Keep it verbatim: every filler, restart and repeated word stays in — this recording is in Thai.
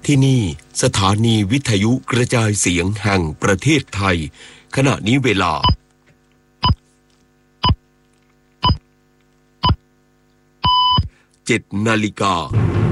ที่นี่สถานีวิทยุกระจายเสียงแห่งประเทศไทยขณะนี้เวลาเจ็ดนาฬิกา